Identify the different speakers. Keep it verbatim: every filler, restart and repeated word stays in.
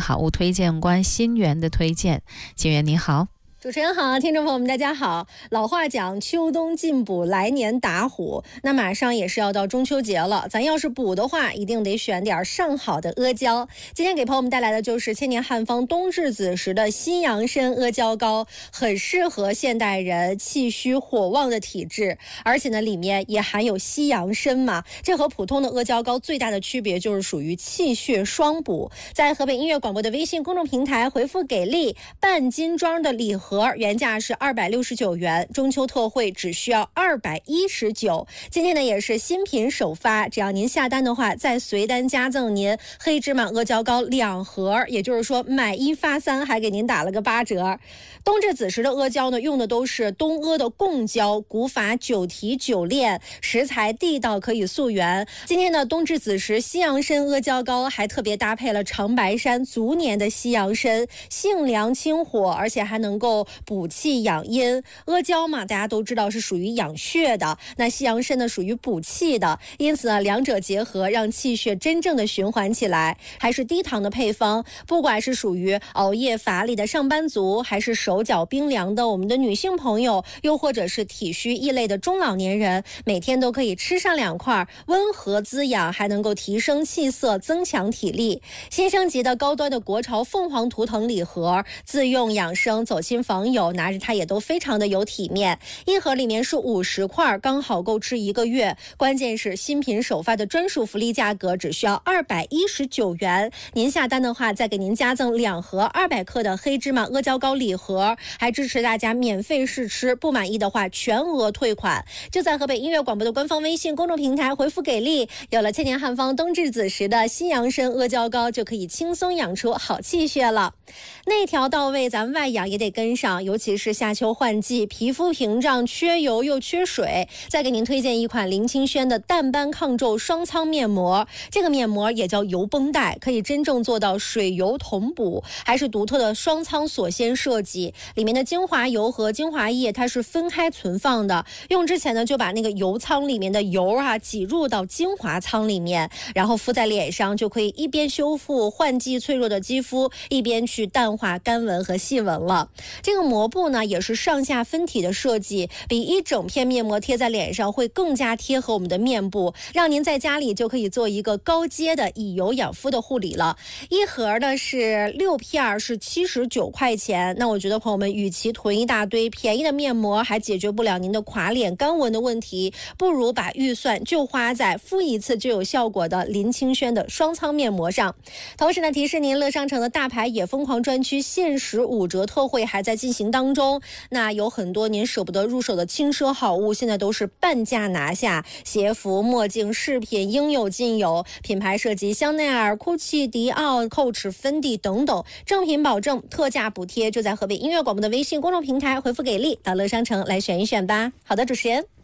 Speaker 1: 好物推荐官新源的推荐。新源你好。
Speaker 2: 主持人好，听众朋友们大家好。老话讲秋冬进补，来年打虎，那马上也是要到中秋节了，咱要是补的话一定得选点上好的阿胶。今天给朋友们带来的就是千年汉方冬至子时的西洋参阿胶膏，很适合现代人气虚火旺的体质，而且呢里面也含有西洋参嘛，这和普通的阿胶膏最大的区别就是属于气血双补。在河北音乐广播的微信公众平台回复给力，半斤装的礼盒原价是二百六十九元，中秋特惠只需要二百一十九。今天呢也是新品首发，只要您下单的话，再随单加赠您黑芝麻阿胶膏两盒，也就是说买一发三，还给您打了个八折。冬至子时的阿胶呢，用的都是东阿的贡胶，古法久提久炼，食材地道，可以溯源。今天的冬至子时西洋参阿胶膏还特别搭配了长白山足年的西洋参，性凉清火，而且还能够补气养阴。阿胶嘛，大家都知道是属于养血的，那西洋参呢属于补气的，因此呢两者结合，让气血真正的循环起来。还是低糖的配方，不管是属于熬夜乏力的上班族，还是手脚冰凉的我们的女性朋友，又或者是体虚易累的中老年人，每天都可以吃上两块，温和滋养，还能够提升气色，增强体力。新升级的高端的国潮凤凰图腾礼盒，自用养生，走亲访友，拿着它也都非常的有体面。一盒里面是五十块，刚好够吃一个月。关键是新品首发的专属福利价格只需要二百一十九元，您下单的话再给您加赠两盒二百克的黑芝麻阿胶膏礼盒，还支持大家免费试吃，不满意的话全额退款。就在河北音乐广播的官方微信公众平台回复给力，有了千年汉方冬至子时的西洋参阿胶膏，就可以轻松养出好气血了。内调到位，咱们外养也得跟上，尤其是夏秋换季，皮肤屏障，缺油又缺水。再给您推荐一款林清轩的淡斑抗皱双仓面膜，这个面膜也叫油绷带，可以真正做到水油同补，还是独特的双仓锁鲜设计，里面的精华油和精华液它是分开存放的，用之前呢就把那个油仓里面的油啊挤入到精华仓里面，然后敷在脸上，就可以一边修复换季脆弱的肌肤，一边去淡化干纹和细纹了。这个膜布呢也是上下分体的设计，比一整片面膜贴在脸上会更加贴合我们的面部，让您在家里就可以做一个高阶的以油养肤的护理了。一盒呢是六片，是七十九块钱。那我觉得朋友们与其囤一大堆便宜的面膜还解决不了您的垮脸干纹的问题，不如把预算就花在敷一次就有效果的林清轩的双仓面膜上。同时呢提示您，乐商城的大牌也疯狂专区限时五折特惠还在进行当中，那有很多您舍不得入手的轻奢好物，现在都是半价拿下，鞋服、墨镜、饰品应有尽有，品牌涉及香奈儿、GUCCI、迪奥、Coach、芬迪等等，正品保证，特价补贴，就在河北音乐广播的微信公众平台回复给力，到乐商城来选一选吧。好的，主持人。